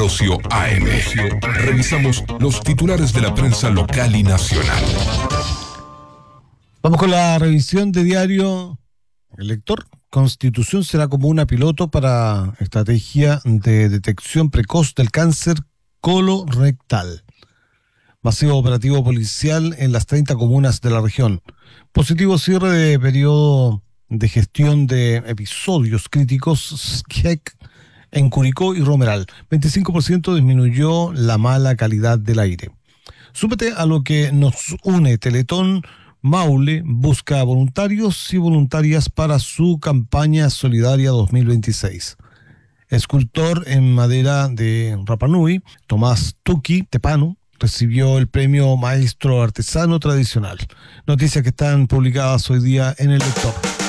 Ambrosio AM. Revisamos los titulares de la prensa local y nacional. Vamos con la revisión de diario El Lector. Constitución será como una piloto para estrategia de detección precoz del cáncer colorectal. Masivo operativo policial en las 30 comunas de la región. Positivo cierre de periodo de gestión de episodios críticos en Curicó y Romeral. 25% disminuyó la mala calidad del aire. Súmate a lo que nos une. Teletón Maule busca voluntarios y voluntarias para su campaña solidaria 2026. Escultor en madera de Rapa Nui, Tomás Tuqui Tepano, recibió el premio Maestro Artesano Tradicional. Noticias que están publicadas hoy día en El Lector.